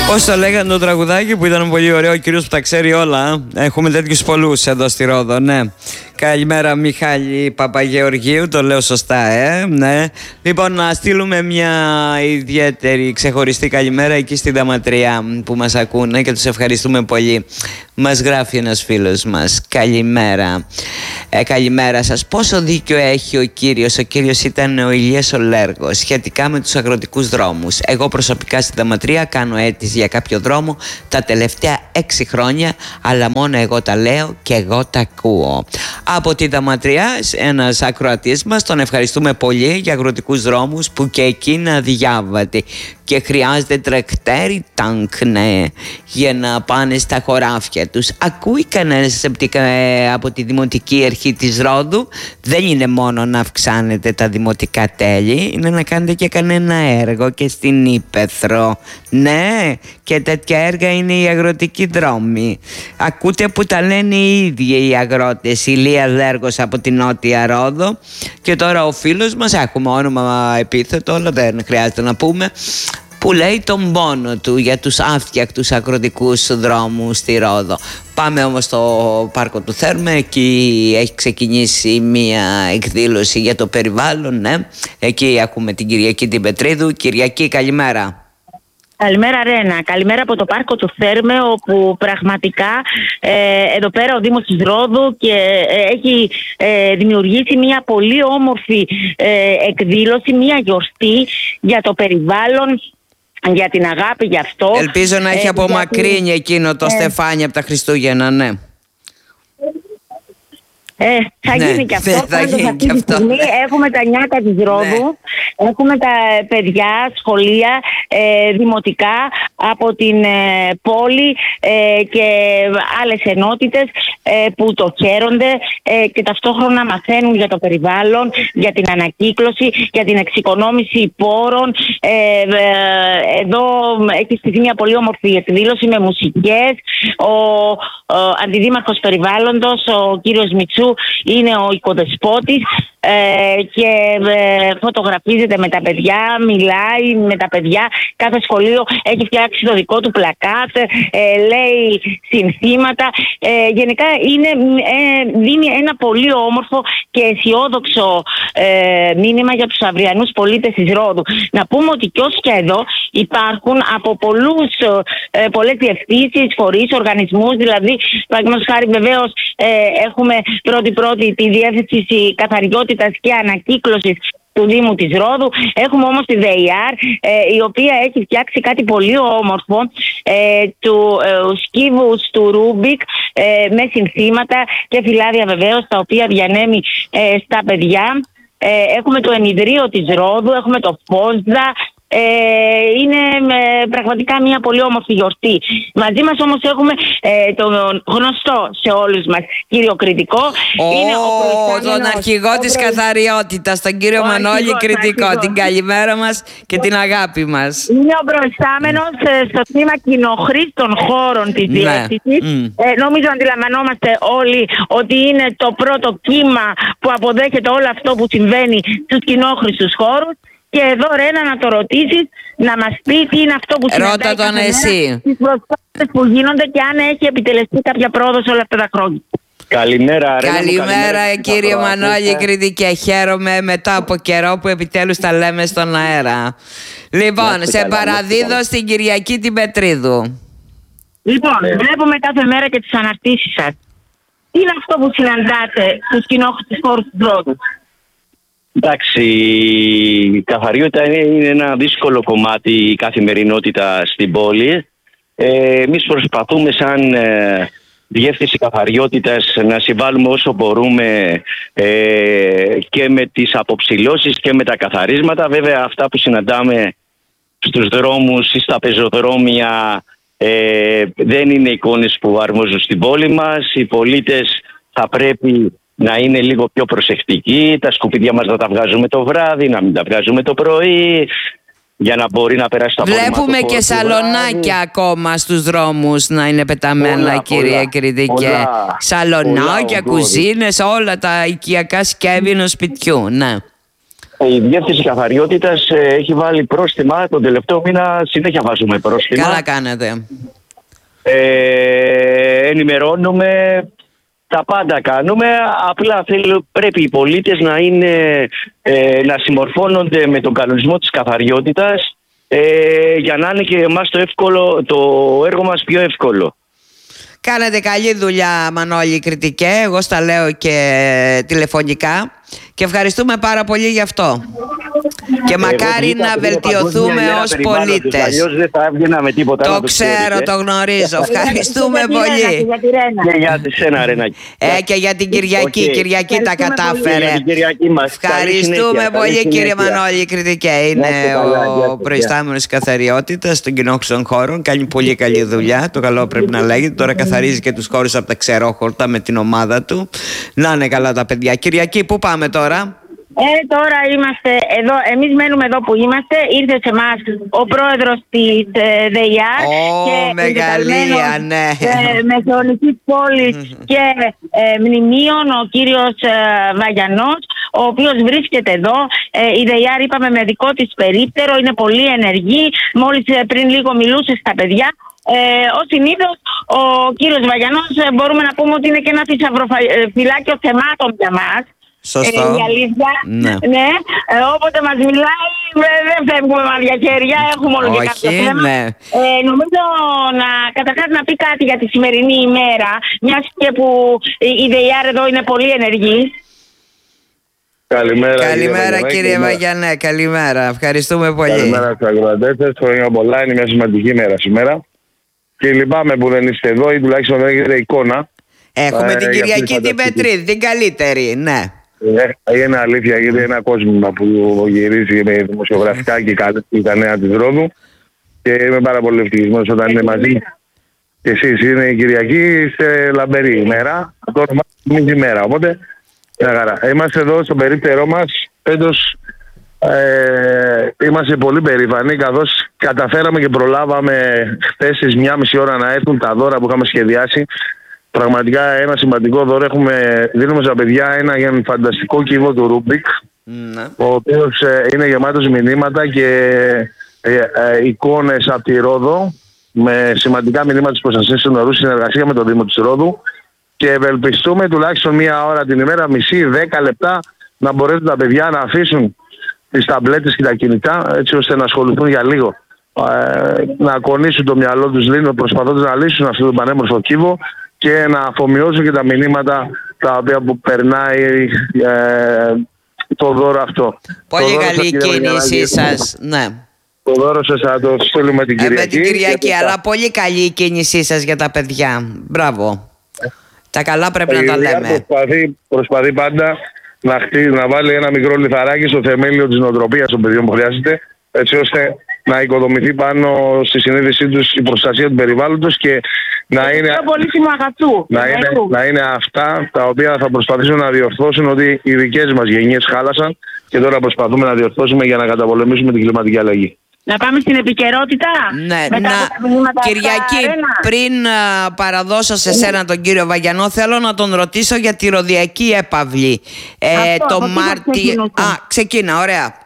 Πώς το λέγανε το τραγουδάκι που ήταν πολύ ωραίο, ο κύριος που τα ξέρει όλα. Έχουμε τέτοιους πολλούς εδώ στη Ρόδο, ναι. Καλημέρα Μιχάλη Παπαγεωργίου, το λέω σωστά, ναι. Λοιπόν, να στείλουμε μια ιδιαίτερη ξεχωριστή καλημέρα εκεί στην Δαματριά που μας ακούνε και τους ευχαριστούμε πολύ. Μας γράφει ένας φίλος μας, καλημέρα. Καλημέρα σας. Πόσο δίκιο έχει ο κύριος? Ο κύριος ήταν ο Ηλίας ο Λέργος σχετικά με τους αγροτικούς δρόμους. Εγώ προσωπικά στην Δαματρία κάνω αίτηση για κάποιο δρόμο τα τελευταία 6 χρόνια, αλλά μόνο εγώ τα λέω και εγώ τα ακούω. Από τη Δαματριά, ένας ακροατής μας, τον ευχαριστούμε πολύ για αγροτικούς δρόμους που και εκεί είναι αδιάβατοι και χρειάζεται τρακτέρι τάγκ, ναι, για να πάνε στα χωράφια τους. Ακούει κανένας από τη Δημοτική Αρχή της Ρόδου? Δεν είναι μόνο να αυξάνετε τα δημοτικά τέλη, είναι να κάνετε και κανένα έργο και στην Ήπεθρο. Ναι, και τέτοια έργα είναι οι αγροτικοί δρόμοι. Ακούτε που τα λένε οι ίδιοι οι αγρότες. Ηλίας Λέργος από την Νότια Ρόδο. Και τώρα ο φίλος μας, έχουμε όνομα επίθετο, αλλά δεν χρειάζεται να πούμε, που λέει τον πόνο του για τους άφτιακτους αγροτικούς δρόμους στη Ρόδο. Πάμε όμως στο Πάρκο του Θέρμε, εκεί έχει ξεκινήσει μία εκδήλωση για το περιβάλλον, ναι. Εκεί έχουμε την Κυριακή την Πετρίδου. Κυριακή, καλημέρα. Καλημέρα Ρένα, καλημέρα από το Πάρκο του Θέρμε, όπου πραγματικά εδώ πέρα ο Δήμος της Ρόδου και έχει δημιουργήσει μια πολύ όμορφη εκδήλωση, μια γιορτή για το περιβάλλον, για την αγάπη γι' αυτό. Ελπίζω να έχει απομακρύνει εκείνο το στεφάνι από τα Χριστούγεννα, ναι. Θα γίνει και αυτό. Θα γίνει και αυτό. Έχουμε τα νιάτα της Ρόδου, έχουμε τα παιδιά, σχολεία, δημοτικά από την πόλη και άλλες ενότητες που το χαίρονται και ταυτόχρονα μαθαίνουν για το περιβάλλον, για την ανακύκλωση, για την εξοικονόμηση πόρων. Εδώ έχει στηθεί μια πολύ όμορφη εκδήλωση με μουσικές. Ο Αντιδήμαρχος Περιβάλλοντος, ο κύριος Μητσού, είναι ο οικοδεσπότης και φωτογραφίζεται με τα παιδιά, μιλάει με τα παιδιά. Κάθε σχολείο έχει φτιάξει το δικό του πλακάτ, λέει συνθήματα. Γενικά δίνει ένα πολύ όμορφο και αισιόδοξο μήνυμα για τους αυριανούς πολίτες της Ρόδου. Να πούμε ότι κιόσκια εδώ υπάρχουν από πολλές διευθύνσεις, φορείς, οργανισμούς. Δηλαδή, παραδείγματος χάρη, βεβαίως έχουμε πρώτη τη διεύθυνση καθαριότητας και ανακύκλωσης του Δήμου της Ρόδου. Έχουμε όμως τη ΔΕΙΑΡ, η οποία έχει φτιάξει κάτι πολύ όμορφο, του σκύβους του Ρούμπικ, με συνθήματα και φυλάδια βεβαίως, τα οποία διανέμει στα παιδιά. Έχουμε το Ενιδρίο της Ρόδου, έχουμε το Φόσδα. Είναι πραγματικά μια πολύ όμορφη γιορτή. Μαζί μας όμως έχουμε τον γνωστό σε όλους μας κύριο Κρητικό. Είναι τον αρχηγό της καθαριότητας, τον κύριο Μανώλη Κρητικό. Την καλημέρα μας και την αγάπη μας. Είναι ο προϊστάμενος στο τμήμα κοινοχρήστων χώρων της διεύθυνσης. Νομίζω αντιλαμβανόμαστε όλοι ότι είναι το πρώτο κύμα που αποδέχεται όλο αυτό που συμβαίνει στους κοινόχρηστους χώρους. Και εδώ, Ρένα, να το ρωτήσεις, να μας πει τι είναι αυτό που συναντάει. Ρώτα τον εσύ. Τις προσπάθειες που γίνονται και αν έχει επιτελεστεί κάποια πρόοδος όλα αυτά τα χρόνια. Καλημέρα, Ρένα. Καλημέρα, κύριε Μανώλη Κρητικέ. Χαίρομαι μετά από καιρό που επιτέλους τα λέμε στον αέρα. Λοιπόν, σε παραδίδω στην Κυριακή την Πετρίδου. Λοιπόν, βλέπουμε κάθε μέρα και τις αναρτήσεις σας. Τι είναι αυτό που συναντάτε στους κοινόχρηστους χώρους του Ρόδου? Εντάξει, η καθαριότητα είναι ένα δύσκολο κομμάτι, η καθημερινότητα στην πόλη. Εμείς προσπαθούμε σαν διεύθυνση καθαριότητας να συμβάλλουμε όσο μπορούμε και με τις αποψηλώσεις και με τα καθαρίσματα. Βέβαια, αυτά που συναντάμε στους δρόμους ή στα πεζοδρόμια δεν είναι εικόνες που αρμόζουν στην πόλη μας. Οι πολίτες θα πρέπει να είναι λίγο πιο προσεκτικοί, τα σκουπίδια μας να τα βγάζουμε το βράδυ, να μην τα βγάζουμε το πρωί, για να μπορεί να περάσει το απόγευμα. Βλέπουμε και σαλονάκια ακόμα στους δρόμους να είναι πεταμένα, κύριε Κρητικέ. Σαλονάκια, κουζίνες, όλα τα οικιακά σκεύη ενός σπιτιού, ναι. Η Διεύθυνση Καθαριότητας έχει βάλει πρόστιμα. Τον τελευταίο μήνα συνέχεια βάζουμε πρόστιμα. Καλά κάνετε. Ενημερώνουμε, τα πάντα κάνουμε. Απλά πρέπει οι πολίτες να συμμορφώνονται με τον κανονισμό της καθαριότητας για να είναι και εμάς το έργο μας πιο εύκολο. Κάνετε καλή δουλειά, Μανώλη Κρητικέ. Εγώ στα λέω και τηλεφωνικά. Και ευχαριστούμε πάρα πολύ γι' αυτό. Και μακάρι να βελτιωθούμε ως πολίτες. Αλλιώς δεν θα έβγαινα με τίποτα. Το ξέρω, το γνωρίζω. Ευχαριστούμε πολύ. Και για σένα, Ρενάκη. Και για την Κυριακή. Okay. Κυριακή τα κατάφερε. Ευχαριστούμε πολύ, κύριε Μανώλη Κρητικέ. Είναι ο προϊστάμενος καθαριότητας των κοινόχρηστων χώρων. Κάνει πολύ καλή δουλειά. Το καλό πρέπει να λέγεται. Τώρα καθαρίζει και τους χώρους από τα ξερόχορτα με την ομάδα του. Να είναι καλά τα παιδιά. Κυριακή, πού πάμε τώρα? Τώρα είμαστε εδώ, εμείς μένουμε εδώ που είμαστε. Ήρθε σε εμάς ο πρόεδρος της ΔΕΙΑΡ και μεγαλεία, ναι, μεσαιωνικής πόλης και μνημείων, ο κύριος Βαγιανός, ο οποίος βρίσκεται εδώ. Η ΔΕΙΑΡ, είπαμε, με δικό της περίπτερο, είναι πολύ ενεργή. Μόλις πριν λίγο μιλούσε στα παιδιά. Ως συνήθως ο κύριος Βαγιανός μπορούμε να πούμε ότι είναι και ένα θησαυροφυλάκιο θεμάτων για μας. Σωστό. Η αλήθεια. Ναι. Όποτε μας μιλάει δεν φεύγουμε με μαδιά χέρια, έχουμε όλο και κάποιο θέμα. Ναι. Νομίζω καταρχάς να πει κάτι για τη σημερινή ημέρα, μιας και που η ΔΕΙΑΡ εδώ είναι πολύ ενεργή. Καλημέρα κύριε Βαγιανέ, καλημέρα. Ευχαριστούμε πολύ. Καλημέρα στους ακροατές. Χρόνια πολλά, είναι μια σημαντική μέρα σήμερα. Και λυπάμαι που δεν είστε εδώ ή τουλάχιστον δεν έχετε εικόνα. Έχουμε την Κυριακή την Πετρίδη, την καλύτερη, ναι. Είναι αλήθεια, γιατί ένα κόσμο που γυρίζει με δημοσιογραφικά και τα νέα της Ρόδου. Και είμαι πάρα πολύ ευτυχισμένος όταν είναι μαζί. Και εσείς είναι η Κυριακή, είστε λαμπερή ημέρα. Το όνομα είναι η μέρα. Οπότε, μια χαρά. Είμαστε εδώ στο περίπτερό μας. Φέτος είμαστε πολύ περήφανοι, καθώς καταφέραμε και προλάβαμε χθες στις 1,5 ώρα να έρθουν τα δώρα που είχαμε σχεδιάσει. Πραγματικά ένα σημαντικό δώρο δίνουμε στα παιδιά ένα φανταστικό κύβο του Ρούμπικ, ο οποίος είναι γεμάτος μηνύματα και εικόνες από τη Ρόδο, με σημαντικά μηνύματα της προστασίας του νερού, συνεργασία με το Δήμο της Ρόδου, και ευελπιστούμε τουλάχιστον 1 ώρα την ημέρα, μισή, 10 λεπτά, να μπορέσουν τα παιδιά να αφήσουν τις ταμπλέτες και τα κινητά, έτσι ώστε να ασχοληθούν για λίγο. Να κονίσουν το μυαλό τους προσπαθώντας να λύσουν αυτό το πανέμορφο κύβο και να αφομοιώσουν και τα μηνύματα τα οποία που περνάει το δώρο αυτό. Πολύ καλή κίνησή σας, ναι. Το δώρο σας θα το στείλουμε την Κυριακή. Με την Κυριακή, αλλά πολύ καλή η κίνησή σας για τα παιδιά. Μπράβο. Τα καλά πρέπει να τα λέμε. Προσπαθεί πάντα να βάλει ένα μικρό λιθαράκι στο θεμέλιο της νοοτροπίας των παιδιών που χρειάζεται, έτσι ώστε να οικοδομηθεί πάνω στη συνείδησή τους η προστασία του περιβάλλοντος και να είναι αυτά τα οποία θα προσπαθήσουν να διορθώσουν ότι οι δικές μας γενιές χάλασαν και τώρα προσπαθούμε να διορθώσουμε για να καταπολεμήσουμε την κλιματική αλλαγή. Να πάμε στην επικαιρότητα. Ναι, Κυριακή, πριν παραδώσω σε σένα τον κύριο Βαγιανό, θέλω να τον ρωτήσω για τη ροδιακή έπαυλη. Το Μάρτιο. Ξεκίνα, ωραία.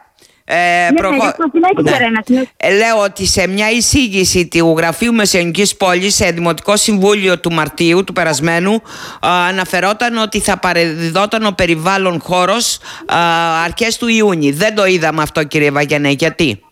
Λέω ότι σε μια εισήγηση του Γραφείου Μεσαιωνικής Πόλης σε Δημοτικό Συμβούλιο του Μαρτίου του περασμένου αναφερόταν ότι θα παρεδιδόταν ο περιβάλλον χώρος αρχές του Ιούνιου. Δεν το είδαμε αυτό, κύριε Βαγιανέ, γιατί?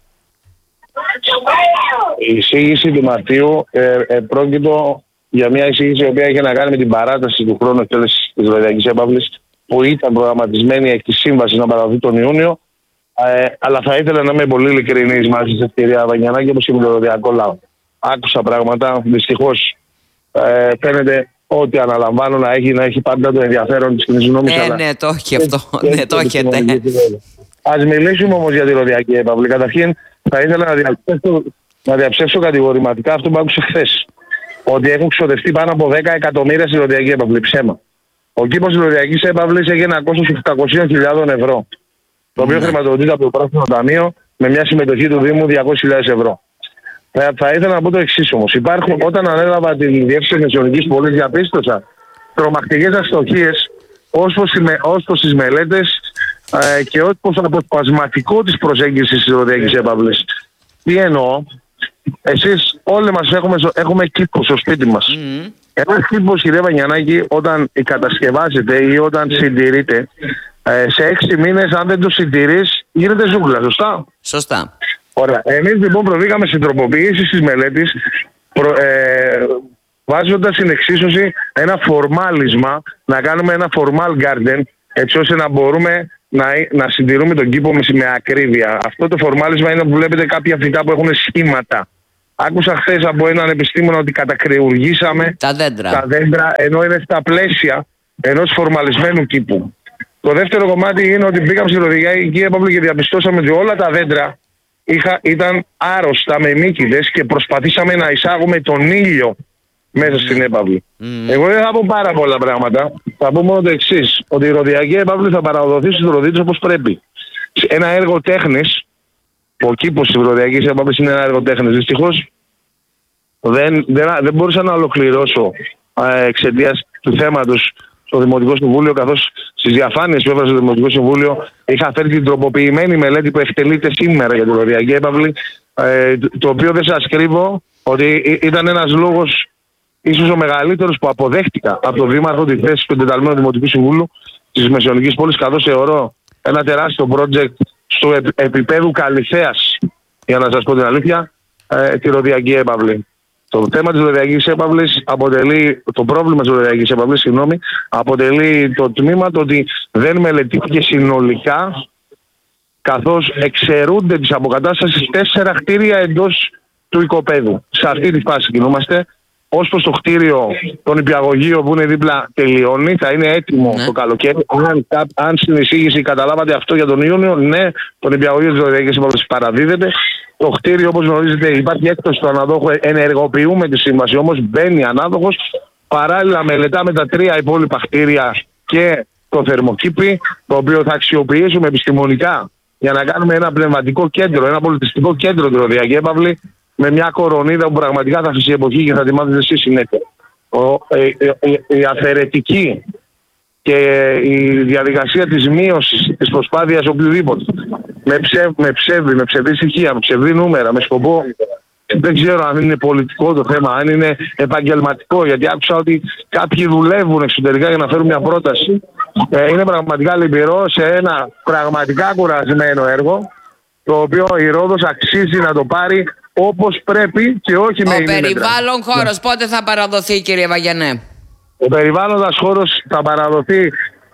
Η εισήγηση του Μαρτίου πρόκειτο για μια εισήγηση η οποία είχε να κάνει με την παράταση του χρόνου εκτέλεσης της ροδιακής έπαυλης, που ήταν προγραμματισμένη εκ της σύμβασης να παραδοθεί τον Ιούνιο. Αλλά θα ήθελα να είμαι πολύ ειλικρινής μαζί σας, κυρία Βαγιανάκη, όπως και με το ροδιακό λαό. Άκουσα πράγματα, δυστυχώς φαίνεται ότι αναλαμβάνω να έχει πάντα το ενδιαφέρον της κοινής γνώμης. Ναι, το έχει αυτό. Ναι, το έχετε. Ας μιλήσουμε όμως για τη ροδιακή έπαυλη. Καταρχήν θα ήθελα να διαψεύσω κατηγορηματικά αυτό που άκουσα χθες. Ότι έχουν ξοδευτεί πάνω από 10 εκατομμύρια στη ροδιακή έπαυλη. Ψέμα. Ο κήπος της ροδιακής έπαυλης έχει ένα κόστος 800.000 ευρώ. Το οποίο χρηματοδοτείται από το Πράσινο Ταμείο με μια συμμετοχή του Δήμου 200.000 ευρώ. Θα ήθελα να πω το εξής όμως. Όταν ανέλαβα τη Διεύθυνση Μεσαιωνικής Πόλης, διαπίστωσα τρομακτικές αστοχίες ως προς τις μελέτες και ως προς το αποσπασματικό της προσέγγισης της Ροδιακής Έπαυλης. Τι εννοώ? Εσείς όλοι μας έχουμε κήπο στο σπίτι μας. Ένας κήπος, κύριε Βαγιανάκη, όταν κατασκευάζεται ή όταν συντηρείται, σε 6 μήνες, αν δεν το συντηρείς, γίνεται ζούγκλα, σωστά? Σωστά. Ωραία. Εμείς λοιπόν προβήκαμε στην τροποποίηση της μελέτης, βάζοντας στην εξίσωση ένα φορμάλισμα, να κάνουμε ένα formal garden, έτσι ώστε να μπορούμε να συντηρούμε τον κήπο με ακρίβεια. Αυτό το φορμάλισμα είναι που βλέπετε κάποια φυτά που έχουν σχήματα. Άκουσα χθες από έναν επιστήμονα ότι κατακριουργήσαμε τα δέντρα, ενώ είναι στα πλαίσια ενός φορμαλισμένου κήπου. Το δεύτερο κομμάτι είναι ότι πήγαμε στη Ροδιακή Έπαυλη και διαπιστώσαμε ότι όλα τα δέντρα ήταν άρρωστα με μύκηδες και προσπαθήσαμε να εισάγουμε τον ήλιο μέσα στην έπαυλη. Εγώ δεν θα πω πάρα πολλά πράγματα. Θα πω μόνο το εξής: ότι η Ροδιακή Έπαυλη θα παραδοθεί στους Ροδίτες όπως πρέπει. Ένα έργο τέχνης, ο κήπος της Ροδιακής Έπαυλης είναι ένα έργο τέχνης. Δυστυχώς δεν μπορούσα να ολοκληρώσω εξαιτίας του θέματος στο Δημοτικό Συμβούλιο, καθώς στις διαφάνειες που έβαλα στο Δημοτικό Συμβούλιο είχα φέρει την τροποποιημένη μελέτη που εκτελείται σήμερα για την Ροδιακή Έπαυλη, το οποίο δεν σας κρύβω ότι ήταν ένας λόγος, ίσως ο μεγαλύτερος, που αποδέχτηκα από τον Δήμαρχο τη θέση του εντεταλμένου Δημοτικού Συμβούλου της Μεσαιωνικής Πόλης, καθώς θεωρώ ένα τεράστιο project στο επίπεδο Καλυθέας, για να σας πω την αλήθεια, τη Ροδιακή Έπαυλη. Το θέμα της Ροδιακής Έπαυλης το πρόβλημα της Ροδιακής Έπαυλης, αποτελεί το τμήμα το ότι δεν μελετήθηκε συνολικά, καθώς εξαιρούνται της αποκατάστασης 4 κτίρια εντός του οικοπαίδου. Σε αυτή τη φάση κινούμαστε. Ως προς το κτίριο, τον νηπιαγωγείο που είναι δίπλα, τελειώνει, θα είναι έτοιμο το καλοκαίρι. Αν στην εισήγηση καταλάβατε αυτό για τον Ιούνιο, ναι, το νηπιαγωγείο της Ροδιακής Έπαυλης παραδίδεται. Το κτίριο, όπως γνωρίζετε, υπάρχει έκπτωση του αναδόχου, ενεργοποιούμε τη σύμβαση, όμως μπαίνει ανάδοχος. Παράλληλα μελετάμε τα 3 υπόλοιπα κτίρια και το θερμοκήπι, το οποίο θα αξιοποιήσουμε επιστημονικά για να κάνουμε ένα πνευματικό κέντρο, ένα πολιτιστικό κέντρο τη Ροδιακή Έπαυλη, με μια κορονίδα που πραγματικά θα φύσει η εποχή και θα τη μάθετε εσείς συνέχεια. Η αφαιρετική και η διαδικασία της μείωσης της προσπάθειας οποιοδήποτε, με ψευδή στοιχεία, με ψευδή νούμερα, με σκοπό, δεν ξέρω αν είναι πολιτικό το θέμα, αν είναι επαγγελματικό, γιατί άκουσα ότι κάποιοι δουλεύουν εξωτερικά για να φέρουν μια πρόταση. Είναι πραγματικά λυπηρό σε ένα πραγματικά κουρασμένο έργο, το οποίο η Ρόδος αξίζει να το πάρει όπως πρέπει και όχι με ημίμετρα. Ο περιβάλλον χώρος πότε θα παραδοθεί, κύριε Βαγιανέ? Ο περιβάλλοντας χώρος θα παραδοθεί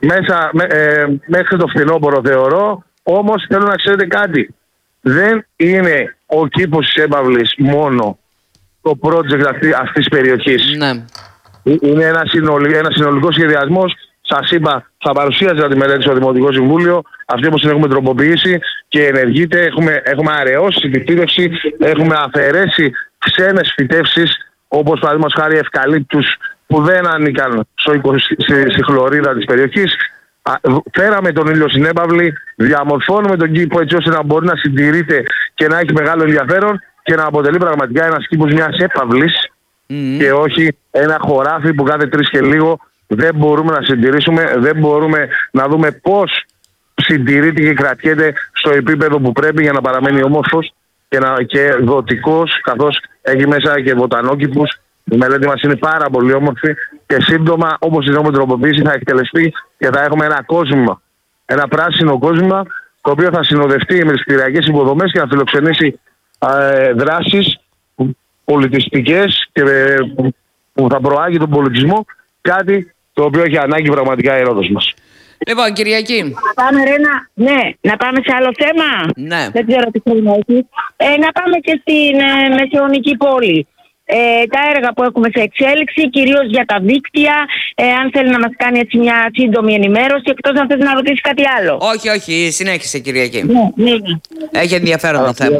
μέχρι το φθινόπωρο, θεωρώ. Όμως θέλω να ξέρετε κάτι. Δεν είναι ο κήπος της Έπαυλης μόνο το project αυτής της περιοχής. Ναι. Είναι ένα συνολικός σχεδιασμός. Σας είπα, θα παρουσίαζα τη μελέτη στο Δημοτικό Συμβούλιο, αυτή όπως την έχουμε τροποποιήσει και ενεργείται. Έχουμε αραιώσει τη φύτευση, έχουμε αφαιρέσει ξένες φυτεύσεις, όπως παραδείγματος χάρη ευκαλύπτους που δεν ανήκαν στη χλωρίδα της περιοχής. Φέραμε τον ήλιο στην Έπαυλη, διαμορφώνουμε τον κήπο έτσι ώστε να μπορεί να συντηρείται και να έχει μεγάλο ενδιαφέρον και να αποτελεί πραγματικά ένας κήπος μιας έπαυλης και όχι ένα χωράφι που κάθε 3 και λίγο δεν μπορούμε να συντηρήσουμε, δεν μπορούμε να δούμε πώς συντηρείται και κρατιέται στο επίπεδο που πρέπει για να παραμένει όμορφος και δοτικός, καθώς έχει μέσα και βοτανόκηπους. Η μελέτη μας είναι πάρα πολύ όμορφη και σύντομα, όπως την έχουμε τροποποιήσει, θα εκτελεστεί και θα έχουμε ένα κόσμημα, ένα πράσινο κόσμημα, το οποίο θα συνοδευτεί με τις κτηριακές υποδομές και να φιλοξενήσει δράσεις πολιτιστικές και που θα προάγει τον πολιτισμό, κάτι το οποίο έχει ανάγκη πραγματικά η Ρόδος μας. Λοιπόν, Κυριακή. Να πάμε, να πάμε σε άλλο θέμα. Ναι. Δεν ξέρω τι θέλει να έχει. Να πάμε και στην Μεσαιωνική Πόλη. Τα έργα που έχουμε σε εξέλιξη, κυρίως για τα δίκτυα, αν θέλει να μας κάνει έτσι μια σύντομη ενημέρωση, εκτός αν θες να ρωτήσει κάτι άλλο. Όχι, συνέχισε, Κυριακή. Ναι. Έχει ενδιαφέρον το θέμα.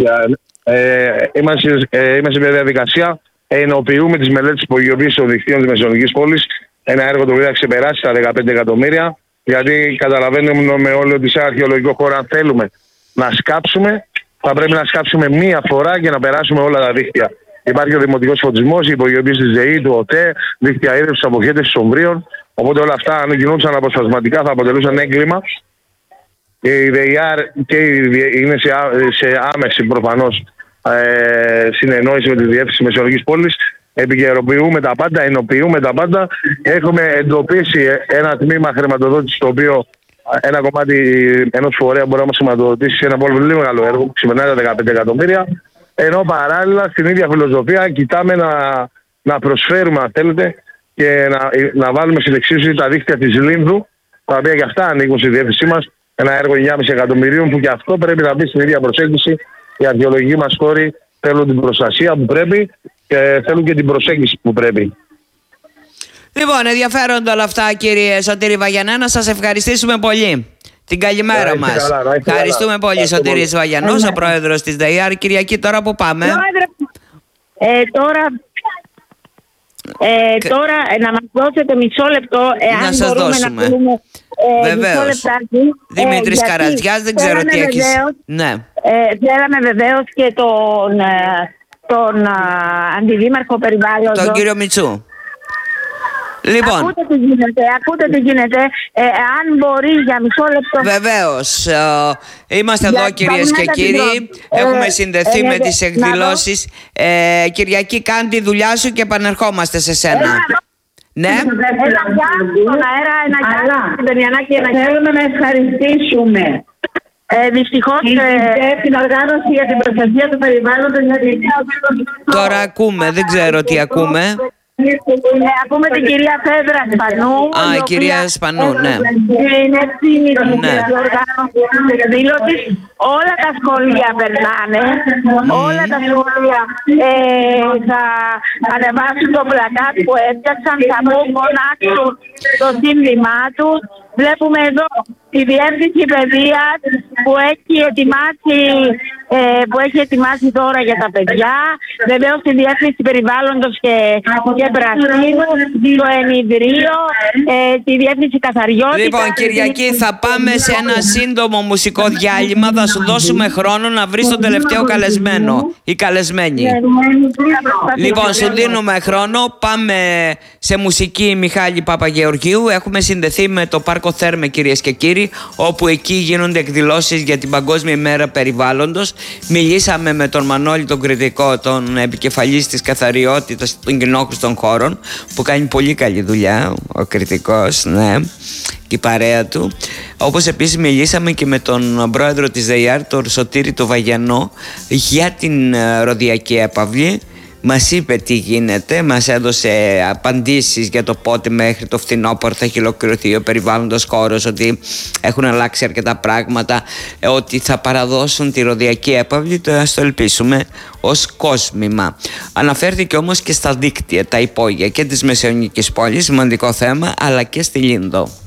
Είμαστε σε μια διαδικασία. Ενοποιούμε τις μελέτες υπογειοποίησης των δικτύων της Μεσαιωνικής Πόλης. Ένα έργο το οποίο θα ξεπεράσει τα 15 εκατομμύρια. Γιατί καταλαβαίνουμε όλοι ότι σε αρχαιολογικό χώρο, αν θέλουμε να σκάψουμε, θα πρέπει να σκάψουμε μία φορά για να περάσουμε όλα τα δίκτυα. Υπάρχει ο δημοτικός φωτισμός, η υπογειοποίηση της ΔΕΗ, του ΟΤΕ, δίκτυα ίδρυυσης, αποχέτευσης ομβρίων. Οπότε όλα αυτά, αν γινόντουσαν αποσπασματικά, θα αποτελούσαν έγκλημα. η ΔΕΙΑΡ είναι σε άμεση προφανώς συνεννόηση με τη Διεύθυνση Μεσολογικής Πόλης. Επικαιροποιούμε τα πάντα, ενοποιούμε τα πάντα. Έχουμε εντοπίσει ένα τμήμα χρηματοδότηση, το οποίο ένα κομμάτι ενός φορέα μπορεί να μας χρηματοδοτήσει σε ένα πολύ μεγάλο έργο που ξεπερνάει τα 15 εκατομμύρια. Ενώ παράλληλα στην ίδια φιλοσοφία κοιτάμε να προσφέρουμε, αν θέλετε, και να βάλουμε στην εξίσωση τα δίκτυα της Λίνδου, τα οποία και αυτά ανήκουν στη διεύθυνσή μας. Ένα έργο 9,5 εκατομμυρίων που και αυτό πρέπει να μπει στην ίδια προσέγγιση. Οι αρχαιολογικοί μας χώροι θέλουν την προστασία που πρέπει και θέλουν και την προσέγγιση που πρέπει. Λοιπόν, ενδιαφέροντα όλα αυτά, κύριε Σωτήρη Βαγιανέ, να σας ευχαριστήσουμε πολύ. Την καλημέρα μας. Ευχαριστούμε πολύ, Σωτήρης Βαγιανός, ο πρόεδρος της ΔΕΙΑΡ. Κυριακή, τώρα που πάμε? Τώρα να μας δώσετε μισό λεπτό, να σας δώσουμε. Βεβαίως. Δημήτρης Καρατζιάς, δεν ξέρω τι έχεις. Ναι. Θέλαμε βεβαίως και τον αντιδήμαρχο περιβάλλοντος, τον κύριο Μητσού. Λοιπόν. Ακούτε τι γίνεται. Αν μπορεί για μισό λεπτό. Βεβαίως. Είμαστε εδώ, κυρίες και κύριοι. Έχουμε συνδεθεί με τις εκδηλώσεις. Κυριακή, κάνε τη δουλειά σου και επανερχόμαστε σε σένα. Ναι. Στον αέρα, θέλουμε να ευχαριστήσουμε δυστυχώς την οργάνωση για την προστασία του περιβάλλοντος. Τώρα ακούμε, δεν ξέρω τι ακούμε. Ακούμε την κυρία Φέδρα Σπανού. Η κυρία Σπανού, ναι. Είναι ευθύνη της οργάνωσης της εκδήλωσης. Όλα τα σχολεία περνάνε. Όλα τα σχολεία θα ανεβάσουν το πλακάτ που έφτιαξαν, θα φωνάξουν το σύνδημά τους. Βλέπουμε εδώ τη Διεύθυνση Παιδείας που έχει ετοιμάσει τώρα για τα παιδιά. Βεβαίως τη Διεύθυνση Περιβάλλοντος και Πρασίνου, το Ενιδρίο, τη Διεύθυνση Καθαριότητας. Λοιπόν, Κυριακή, θα πάμε σε ένα σύντομο μουσικό διάλειμμα. Θα σου δώσουμε χρόνο να βρεις τον τελευταίο καλεσμένο ή καλεσμένη. Λοιπόν, σου δίνουμε χρόνο. Πάμε σε μουσική Μιχάλη Παπαγεωργίου. Έχουμε συνδεθεί με το Πάρκο Θέρμε, κυρίες και κύριοι, όπου εκεί γίνονται εκδηλώσεις για την Παγκόσμια ημέρα περιβάλλοντος. Μιλήσαμε με τον Μανώλη τον Κρητικό, τον επικεφαλής της καθαριότητας των κοινόχρηστων χώρων, που κάνει πολύ καλή δουλειά ο Κρητικός, ναι, και η παρέα του. Όπως επίσης μιλήσαμε και με τον πρόεδρο της ΔΕΙΑΡ, τον Σωτήρη τον Βαγιανό, για την ροδιακή έπαυλη. Μας είπε τι γίνεται, μας έδωσε απαντήσεις για το πότε μέχρι το φθινόπωρο θα έχει ολοκληρωθεί ο περιβάλλοντος χώρος, ότι έχουν αλλάξει αρκετά πράγματα, ότι θα παραδώσουν τη ροδιακή έπαυλη, το ας το ελπίσουμε, ως κόσμημα. Αναφέρθηκε όμως και στα δίκτυα, τα υπόγεια και της Μεσαιωνικής πόλης, σημαντικό θέμα, αλλά και στη Λίνδο.